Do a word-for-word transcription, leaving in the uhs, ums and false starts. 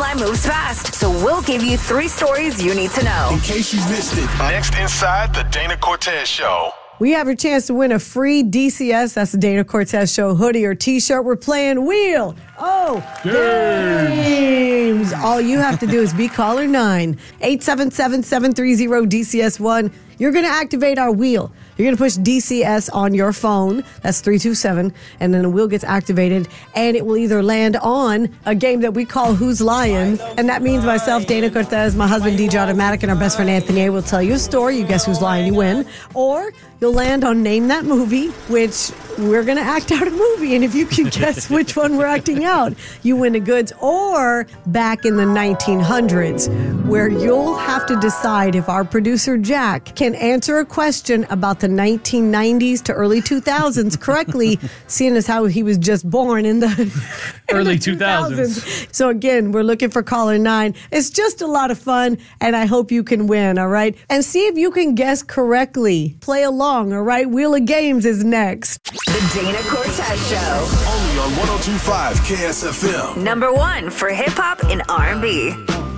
timeline moves fast, so we'll give you three stories you need to know. In case you missed it. Next inside the Dana Cortez Show. We have a chance to win a free D C S, that's the Dana Cortez Show hoodie or t-shirt. We're playing Wheel Oh Games. All you have to do is be caller nine, eight seven seven, seven three zero, D C S one. You're going to activate our wheel. You're going to push D C S on your phone. That's three two seven. And then the wheel gets activated. And it will either land on a game that we call Who's Lying. And that means myself, Dana Cortez, my husband, D J Automatic, and our best friend, Anthony A. will tell you a story. You guess who's lying, you win. Or you'll land on Name That Movie, which we're going to act out a movie. And if you can guess which one we're acting out, you win the goods. Or back in the nineteen hundreds, where you'll have to decide if our producer, Jack, can answer a question about the nineteen nineties to early two thousands correctly, seeing as how he was just born in the early two thousands. So again, we're looking for caller nine. It's just a lot of fun, and I hope you can win, all right? And see if you can guess correctly. Play along, all right? Wheel of Games is next. The Dana Cortez Show. Only on one oh two point five K S F M. Number one for hip-hop and R and B.